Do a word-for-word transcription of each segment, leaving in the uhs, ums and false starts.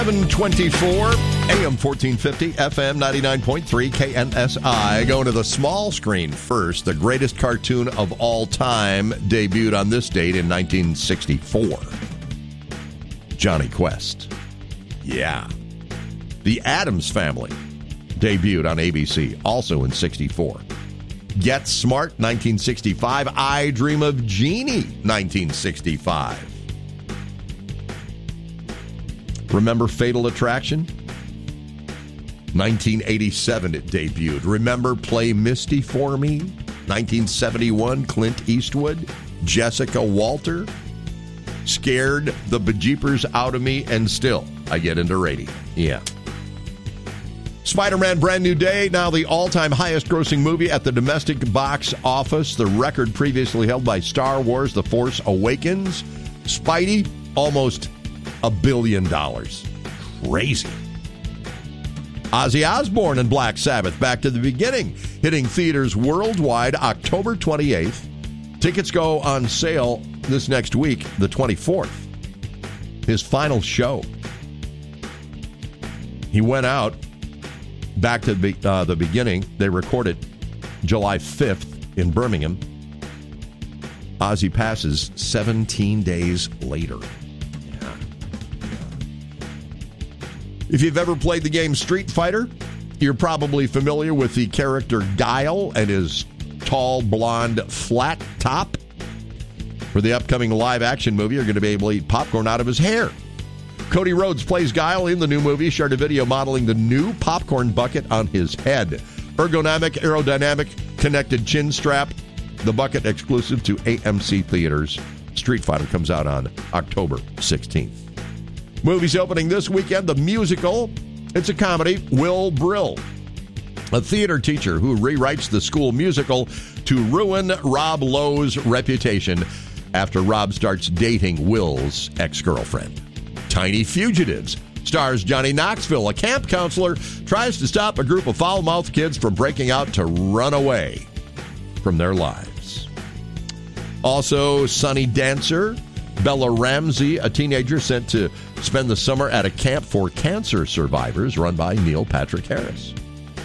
seven twenty-four, A M fourteen fifty, F M ninety-nine point three, K N S I. Going to the small screen first. The greatest cartoon of all time debuted on this date in nineteen sixty-four. Johnny Quest. Yeah. The Addams Family debuted on A B C, also in sixty-four. Get Smart, nineteen sixty-five. I Dream of Jeannie, nineteen sixty-five. Remember Fatal Attraction? nineteen eighty-seven it debuted. Remember Play Misty for Me? nineteen seventy-one, Clint Eastwood. Jessica Walter. Scared the bejeepers out of me, and still I get into radio. Yeah. Spider-Man Brand New Day, now the all-time highest-grossing movie at the domestic box office. The record previously held by Star Wars The Force Awakens. Spidey, almost a billion dollars. Crazy. Ozzy Osbourne and Black Sabbath, Back to the Beginning, hitting theaters worldwide October twenty-eighth. Tickets go on sale this next week, the twenty-fourth. His final show. He went out, Back to the, uh, the Beginning. They recorded July fifth in Birmingham. Ozzy passes seventeen days later. Yeah. If you've ever played the game Street Fighter, you're probably familiar with the character Guile and his tall, blonde, flat top. For the upcoming live-action movie, you're going to be able to eat popcorn out of his hair. Cody Rhodes plays Guile in the new movie, shared a video modeling the new popcorn bucket on his head. Ergonomic, aerodynamic, connected chin strap. The bucket exclusive to A M C theaters. Street Fighter comes out on October sixteenth. Movies opening this weekend, the musical. It's a comedy, Will Brill. A theater teacher who rewrites the school musical to ruin Rob Lowe's reputation after Rob starts dating Will's ex-girlfriend. Tiny Fugitives stars Johnny Knoxville. A camp counselor tries to stop a group of foul-mouthed kids from breaking out to run away from their lives. Also, Sunny Dancer. Bella Ramsey, a teenager sent to spend the summer at a camp for cancer survivors run by Neil Patrick Harris.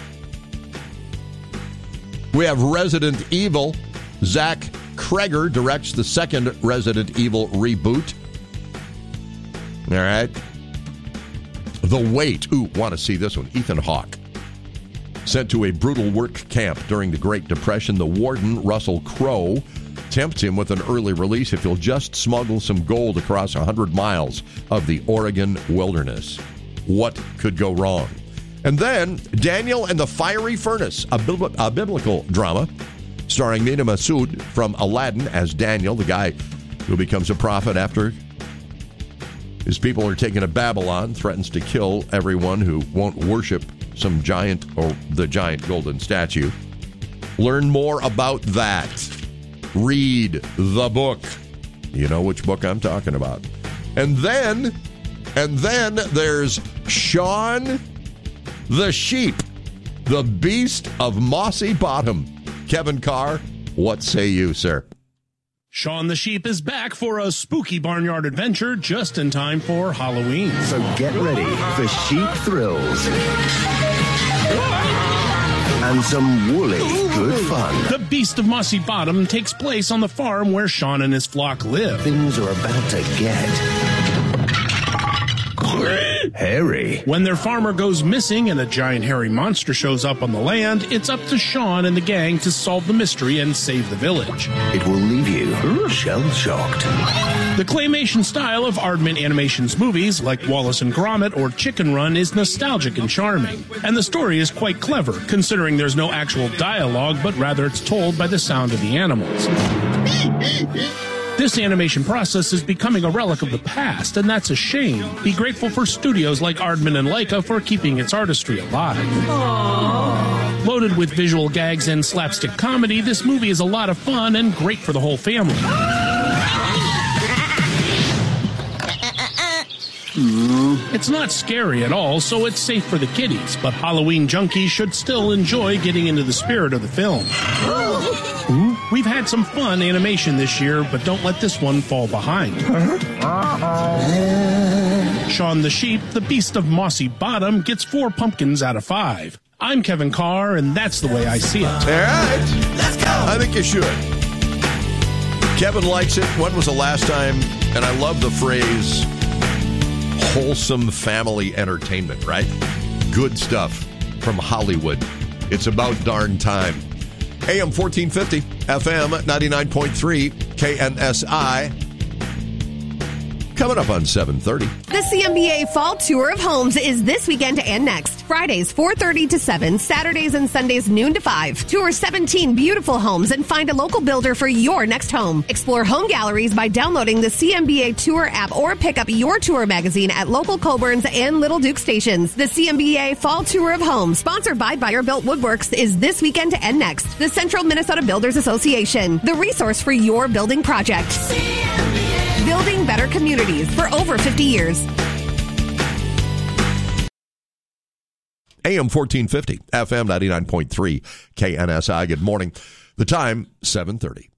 We have Resident Evil. Zach Kreger directs the second Resident Evil reboot. All right. The Wait. Ooh, want to see this one. Ethan Hawke. Sent to a brutal work camp during the Great Depression, the warden, Russell Crowe, tempts him with an early release if he'll just smuggle some gold across one hundred miles of the Oregon wilderness. What could go wrong? And then, Daniel and the Fiery Furnace, a, bib- a biblical drama starring Mina Masood from Aladdin as Daniel, the guy who becomes a prophet after his people are taken to Babylon, threatens to kill everyone who won't worship some giant or the giant golden statue. Learn more about that. Read the book. You know which book I'm talking about. And then, and then there's Shaun the Sheep, the Beast of Mossy Bottom. Kevin Carr, what say you, sir? Shaun the Sheep is back for a spooky barnyard adventure just in time for Halloween. So get ready for sheep thrills and some woolly good fun. The Beast of Mossy Bottom takes place on the farm where Shaun and his flock live. Things are about to get hairy. When their farmer goes missing and a giant hairy monster shows up on the land, it's up to Shaun and the gang to solve the mystery and save the village. It will leave you shell-shocked. The claymation style of Aardman Animation's movies, like Wallace and Gromit or Chicken Run, is nostalgic and charming. And the story is quite clever, considering there's no actual dialogue, but rather it's told by the sound of the animals. This animation process is becoming a relic of the past, and that's a shame. Be grateful for studios like Aardman and Laika for keeping its artistry alive. Aww. Loaded with visual gags and slapstick comedy, this movie is a lot of fun and great for the whole family. It's not scary at all, so it's safe for the kiddies, but Halloween junkies should still enjoy getting into the spirit of the film. We've had some fun animation this year, but don't let this one fall behind. Shaun the Sheep, the Beast of Mossy Bottom, gets four pumpkins out of five. I'm Kevin Carr, and that's the way I see it. All right. Let's go. I think you should. Kevin likes it. When was the last time? And I love the phrase wholesome family entertainment, right? Good stuff from Hollywood. It's about darn time. A M fourteen fifty, F M ninety-nine point three, K N S I. Coming up on seven thirty. The C M B A Fall Tour of Homes is this weekend and next. Fridays, four thirty to seven. Saturdays and Sundays, noon to five. Tour seventeen beautiful homes and find a local builder for your next home. Explore home galleries by downloading the C M B A Tour app or pick up your tour magazine at local Coburn's and Little Duke stations. The C M B A Fall Tour of Homes, sponsored by Buyer Built Woodworks, is this weekend and next. The Central Minnesota Builders Association, the resource for your building project. C M B A. Building better communities for over fifty years. A M fourteen fifty, F M ninety-nine point three, K N S I. Good morning. The time, seven thirty.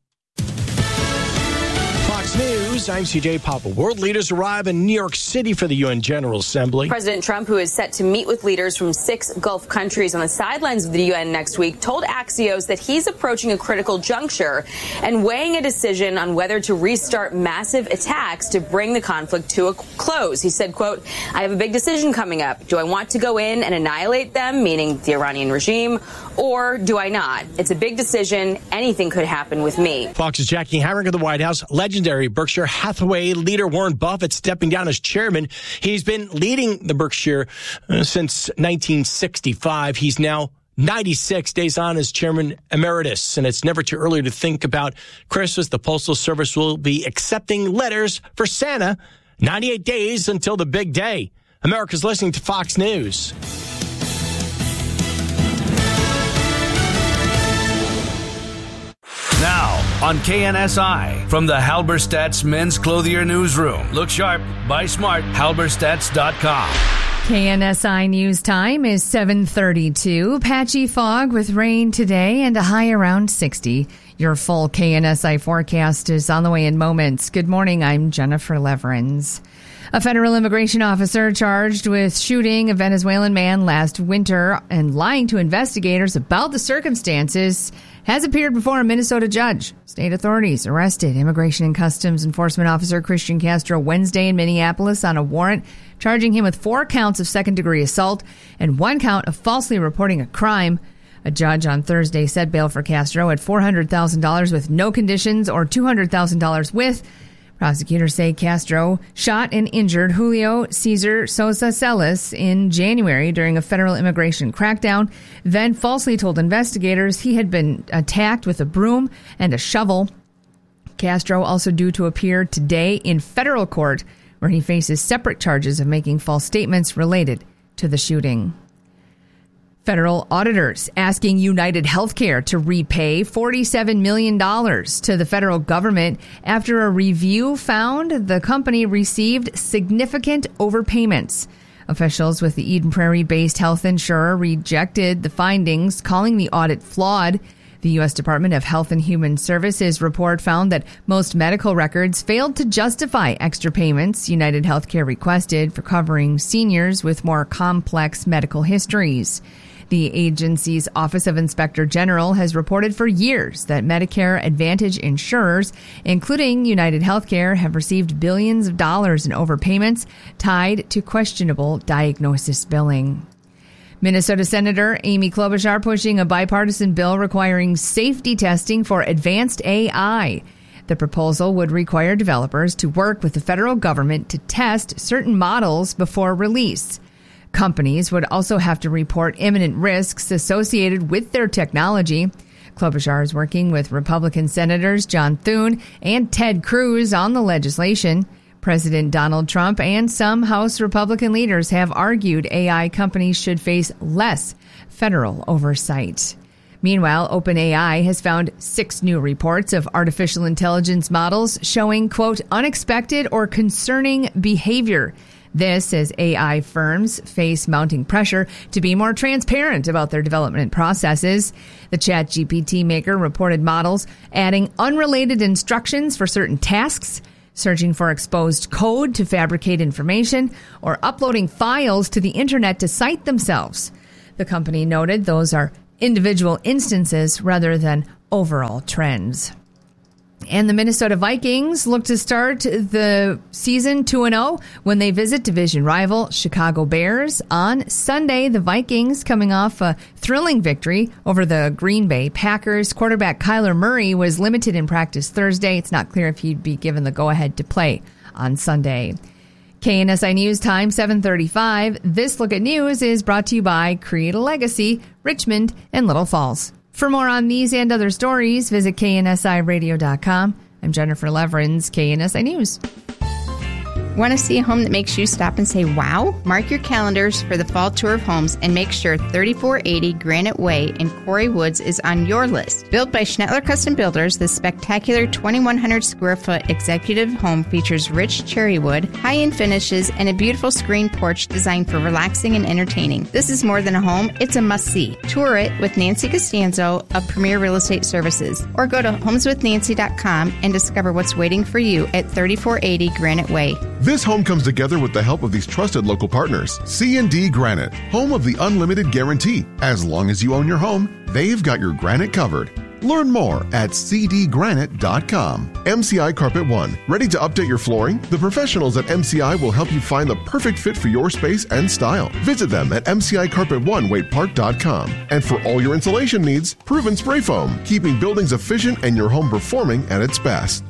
Fox News, I'm C J Papa. World leaders arrive in New York City for the U N General Assembly. President Trump, who is set to meet with leaders from six Gulf countries on the sidelines of the U N next week, told Axios that he's approaching a critical juncture and weighing a decision on whether to restart massive attacks to bring the conflict to a close. He said, quote, I have a big decision coming up. Do I want to go in and annihilate them, meaning the Iranian regime, or do I not? It's a big decision. Anything could happen with me. Fox's Jackie Harrick of the White House. Legendary Berkshire Hathaway leader Warren Buffett stepping down as chairman. He's been leading the Berkshire uh, since nineteen sixty-five. He's now ninety-six days on as chairman emeritus, and it's never too early to think about Christmas. The Postal Service will be accepting letters for Santa ninety-eight days until the big day. America's listening to Fox News. Now, on K N S I, from the Halberstadt's Men's Clothier Newsroom. Look sharp, buy smart, halberstadts dot com. K N S I News Time is seven thirty-two. Patchy fog with rain today and a high around sixty. Your full K N S I forecast is on the way in moments. Good morning, I'm Jennifer Leverins. A federal immigration officer charged with shooting a Venezuelan man last winter and lying to investigators about the circumstances has appeared before a Minnesota judge. State authorities arrested Immigration and Customs Enforcement Officer Christian Castro Wednesday in Minneapolis on a warrant charging him with four counts of second-degree assault and one count of falsely reporting a crime. A judge on Thursday set bail for Castro at four hundred thousand dollars with no conditions or two hundred thousand dollars with. Prosecutors say Castro shot and injured Julio Cesar Sosa Celis in January during a federal immigration crackdown, then falsely told investigators he had been attacked with a broom and a shovel. Castro also due to appear today in federal court, where he faces separate charges of making false statements related to the shooting. Federal auditors asking United Healthcare to repay forty-seven million dollars to the federal government after a review found the company received significant overpayments. Officials with the Eden Prairie-based health insurer rejected the findings, calling the audit flawed. The U S Department of Health and Human Services report found that most medical records failed to justify extra payments United Healthcare requested for covering seniors with more complex medical histories. The agency's Office of Inspector General has reported for years that Medicare Advantage insurers, including United Healthcare, have received billions of dollars in overpayments tied to questionable diagnosis billing. Minnesota Senator Amy Klobuchar pushing a bipartisan bill requiring safety testing for advanced A I. The proposal would require developers to work with the federal government to test certain models before release. Companies would also have to report imminent risks associated with their technology. Klobuchar is working with Republican Senators John Thune and Ted Cruz on the legislation. President Donald Trump and some House Republican leaders have argued A I companies should face less federal oversight. Meanwhile, OpenAI has found six new reports of artificial intelligence models showing, quote, unexpected or concerning behavior. This as A I firms face mounting pressure to be more transparent about their development processes. The ChatGPT maker reported models adding unrelated instructions for certain tasks, searching for exposed code to fabricate information, or uploading files to the internet to cite themselves. The company noted those are individual instances rather than overall trends. And the Minnesota Vikings look to start the season two and oh when they visit division rival Chicago Bears on Sunday. The Vikings coming off a thrilling victory over the Green Bay Packers. Quarterback Kyler Murray was limited in practice Thursday. It's not clear if he'd be given the go-ahead to play on Sunday. K N S I News Time, seven thirty-five. This Look at News is brought to you by Create a Legacy, Richmond, and Little Falls. For more on these and other stories, visit K N S I radio dot com. I'm Jennifer Leverins, K N S I News. Want to see a home that makes you stop and say, wow? Mark your calendars for the fall tour of homes and make sure thirty-four eighty Granite Way in Quarry Woods is on your list. Built by Schnettler Custom Builders, this spectacular twenty-one hundred square foot executive home features rich cherry wood, high-end finishes, and a beautiful screen porch designed for relaxing and entertaining. This is more than a home, it's a must-see. Tour it with Nancy Costanzo of Premier Real Estate Services, or go to homes with nancy dot com and discover what's waiting for you at thirty-four eighty Granite Way. This home comes together with the help of these trusted local partners. C and D Granite, home of the unlimited guarantee. As long as you own your home, they've got your granite covered. Learn more at c d granite dot com. M C I Carpet One, ready to update your flooring? The professionals at M C I will help you find the perfect fit for your space and style. Visit them at m c i carpet one waite park dot com. And for all your insulation needs, Proven Spray Foam, keeping buildings efficient and your home performing at its best.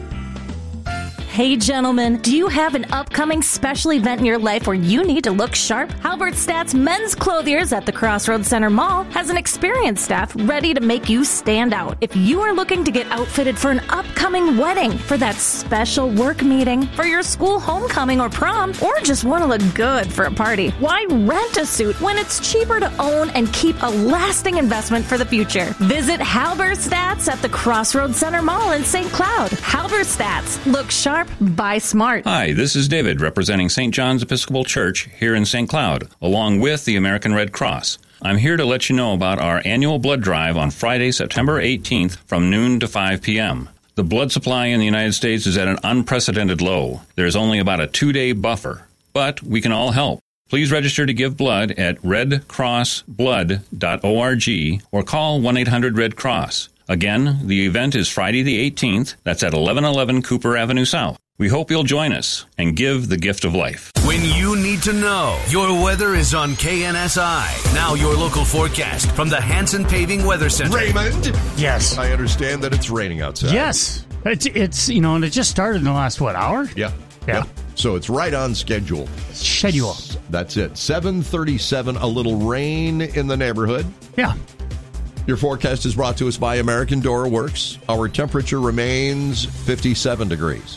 Hey gentlemen, do you have an upcoming special event in your life where you need to look sharp? Halberstadt's Men's Clothiers at the Crossroads Center Mall has an experienced staff ready to make you stand out. If you are looking to get outfitted for an upcoming wedding, for that special work meeting, for your school homecoming or prom, or just want to look good for a party, why rent a suit when it's cheaper to own and keep a lasting investment for the future? Visit Halberstadt's at the Crossroads Center Mall in Saint Cloud. Halberstadt's. Look sharp, buy smart. Hi, this is David representing Saint John's Episcopal Church here in Saint Cloud, along with the American Red Cross. I'm here to let you know about our annual blood drive on Friday, September eighteenth from noon to five p.m. The blood supply in the United States is at an unprecedented low. There's only about a two-day buffer, but we can all help. Please register to give blood at red cross blood dot org or call one eight hundred red cross. Again, the event is Friday the eighteenth. That's at eleven eleven Cooper Avenue South. We hope you'll join us and give the gift of life. When you need to know, your weather is on K N S I. Now your local forecast from the Hanson Paving Weather Center. Raymond? Yes. I understand that it's raining outside. Yes. It's, it's you know, and it just started in the last, what, hour? Yeah. Yeah. yeah. So it's right on schedule. Schedule. That's it. seven thirty-seven, a little rain in the neighborhood. Yeah. Your forecast is brought to us by American Door Works. Our temperature remains fifty-seven degrees.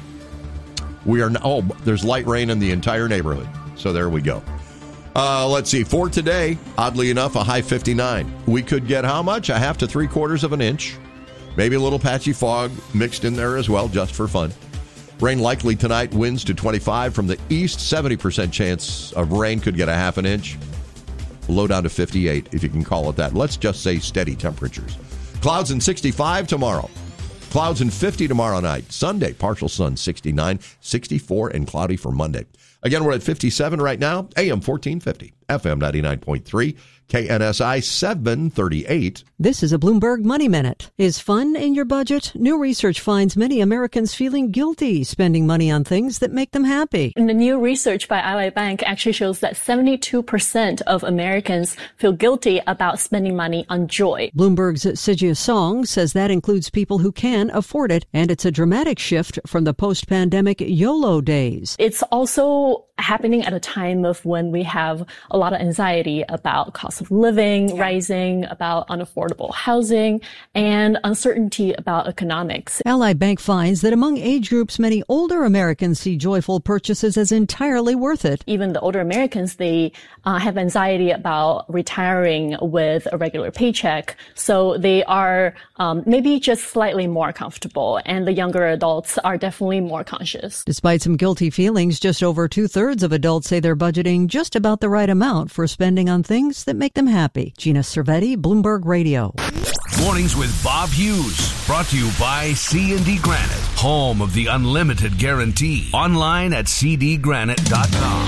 We are now, oh, there's light rain in the entire neighborhood. So there we go. Uh, let's see. For today, oddly enough, a high fifty-nine. We could get how much? A half to three quarters of an inch. Maybe a little patchy fog mixed in there as well, just for fun. Rain likely tonight, winds to twenty-five from the east. seventy percent chance of rain, could get a half an inch. Low down to fifty-eight, if you can call it that. Let's just say steady temperatures. Clouds and sixty-five tomorrow. Clouds and fifty tomorrow night. Sunday, partial sun, sixty-nine, sixty-four, and cloudy for Monday. Again, we're at fifty-seven right now. A M fourteen fifty, F M ninety-nine point three, K N S I seven thirty-eight. This is a Bloomberg Money Minute. Is fun in your budget? New research finds many Americans feeling guilty spending money on things that make them happy. And the new research by Ally Bank actually shows that seventy-two percent of Americans feel guilty about spending money on joy. Bloomberg's Sijia Song says that includes people who can afford it, and it's a dramatic shift from the post-pandemic YOLO days. It's also happening at a time of when we have a lot of anxiety about cost of living yeah. rising, about unaffordable housing, and uncertainty about economics. Ally Bank finds that among age groups, many older Americans see joyful purchases as entirely worth it. Even the older Americans, they uh, have anxiety about retiring with a regular paycheck, so they are um, maybe just slightly more comfortable, and the younger adults are definitely more conscious. Despite some guilty feelings, just over two-thirds of adults say they're budgeting just about the right amount for spending on things that make them happy. Gina Cervetti, Bloomberg Radio. Mornings with Bob Hughes, brought to you by C and D Granite. home of the unlimited guarantee. Online at c d granite dot com.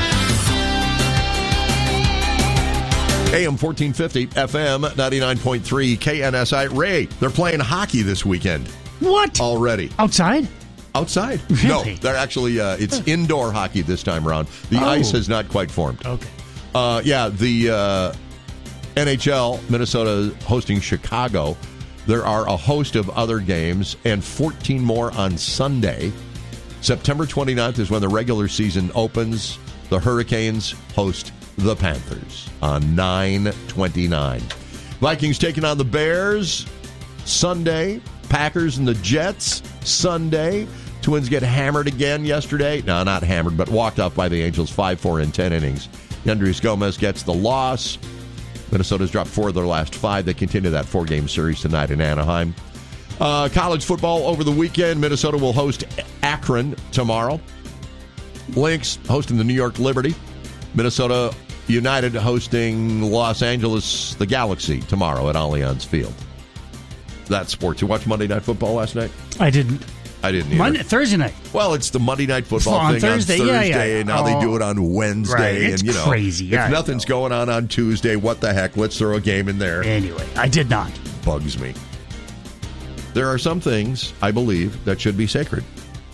A M fourteen fifty, F M ninety-nine point three, K N S I. Ray, they're playing hockey this weekend. What? Already. Outside? Outside. Really? No, they're actually, uh, it's indoor hockey this time around. The Oh. ice has not quite formed. Okay. Uh, yeah, the uh, N H L, Minnesota hosting Chicago. There are a host of other games and fourteen more on Sunday. September twenty-ninth is when the regular season opens. The Hurricanes host the Panthers on nine twenty-nine. Vikings taking on the Bears Sunday. Packers and the Jets Sunday. Twins get hammered again yesterday. No, not hammered, but walked off by the Angels five four in ten innings. Yandris Gomez gets the loss. Minnesota's dropped four of their last five. They continue that four-game series tonight in Anaheim. Uh, college football over the weekend. Minnesota will host Akron tomorrow. Lynx hosting the New York Liberty. Minnesota United hosting Los Angeles, the Galaxy, tomorrow at Allianz Field. That's sports. You watched Monday Night Football last night? I didn't. I didn't either. Monday, Thursday night. Well, it's the Monday Night Football On thing Thursday, on yeah, Thursday, yeah. and now Oh. they do it on Wednesday. Right, it's and you know, crazy. If Yeah, I nothing's going on on Tuesday, what the heck? Let's throw a game in there. Anyway, I did not. Bugs me. There are some things, I believe, that should be sacred.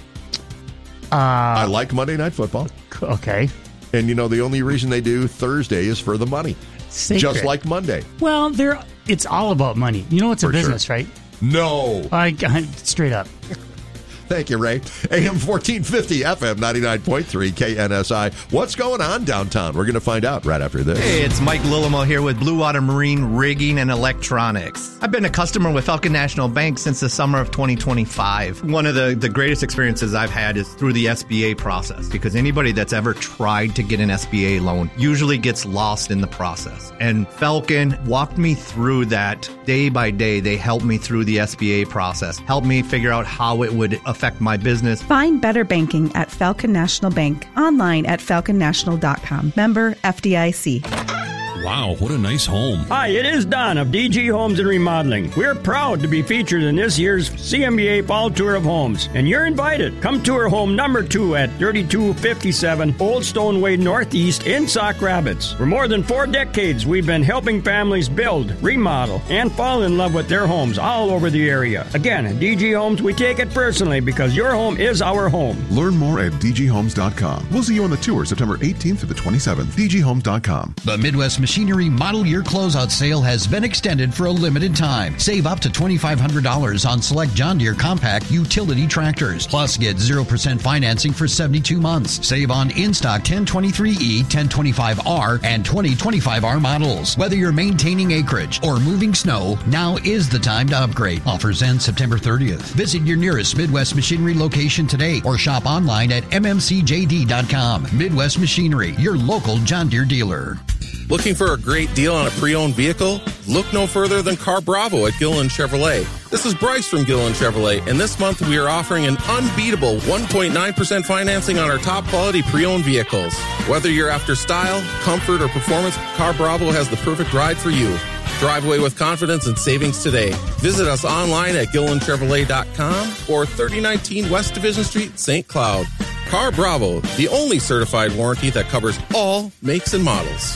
Uh, I like Monday Night Football. Okay. And, you know, the only reason they do Thursday is for the money. Sacred. Just like Monday. Well, there. It's all about money. You know, it's For a business, sure. right? No. I, I straight up. Thank you, Ray. A M fourteen fifty, F M ninety-nine point three, K N S I. What's going on downtown? We're going to find out right after this. Hey, it's Mike Lillimo here with Blue Water Marine Rigging and Electronics. I've been a customer with Falcon National Bank since the summer of twenty twenty-five. One of the, the greatest experiences I've had is through the S B A process, because anybody that's ever tried to get an S B A loan usually gets lost in the process. And Falcon walked me through that day by day. They helped me through the S B A process, helped me figure out how it would affect my business. Find better banking at Falcon National Bank. Online at falcon national dot com. Member F D I C. Wow, what a nice home. Hi, it is Don of D G Homes and Remodeling. We're proud to be featured in this year's C M B A Fall Tour of Homes, and you're invited. Come tour home number two at thirty-two fifty-seven Old Stone Way Northeast in Sauk Rapids. For more than four decades, we've been helping families build, remodel, and fall in love with their homes all over the area. Again, at D G Homes, we take it personally because your home is our home. Learn more at d g homes dot com. We'll see you on the tour September eighteenth through the twenty-seventh. d g homes dot com. The Midwest Machinery Model Year Closeout Sale has been extended for a limited time. Save up to twenty-five hundred dollars on select John Deere compact utility tractors. Plus, get zero percent financing for seventy-two months. Save on in-stock ten twenty-three E, ten twenty-five R, and twenty twenty-five R models. Whether you're maintaining acreage or moving snow, now is the time to upgrade. Offers end September thirtieth. Visit your nearest Midwest Machinery location today or shop online at m m c j d dot com. Midwest Machinery, your local John Deere dealer. Looking for a great deal on a pre-owned vehicle? Look no further than Car Bravo at Gilliland Chevrolet. This is Bryce from Gilliland Chevrolet, and this month we are offering an unbeatable one point nine percent financing on our top quality pre-owned vehicles. Whether you're after style, comfort, or performance, Car Bravo has the perfect ride for you. Drive away with confidence and savings today. Visit us online at gilliland chevrolet dot com or thirty nineteen West Division Street, Saint Cloud. Car Bravo, the only certified warranty that covers all makes and models.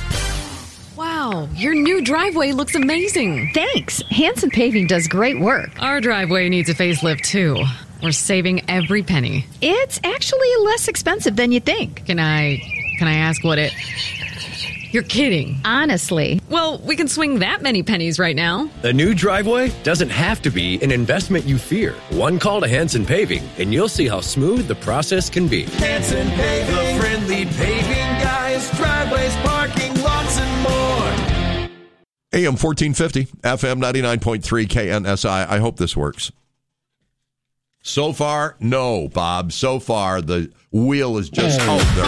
Wow, your new driveway looks amazing. Thanks. Hanson Paving does great work. Our driveway needs a facelift, too. We're saving every penny. It's actually less expensive than you think. Can I, can I ask what it... You're kidding. Honestly. Well, we can swing that many pennies right now. A new driveway doesn't have to be an investment you fear. One call to Hanson Paving, and you'll see how smooth the process can be. Hanson Paving, the friendly paving guys, driveways, parking, lots and more. A M fourteen fifty, F M ninety-nine point three, K N S I. I hope this works. So far, no, Bob. So far, the wheel is just... Oh, there